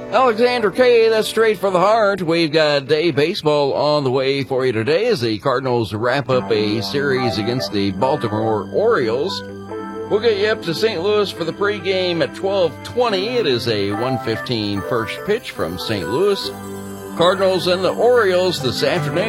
Alexander K., that's straight for the heart. We've got day baseball on the way for you today as the Cardinals wrap up a series against the Baltimore Orioles. We'll get you up to St. Louis for the pregame at 12:20. It is a 1:15 first pitch from St. Louis. Cardinals and the Orioles this afternoon.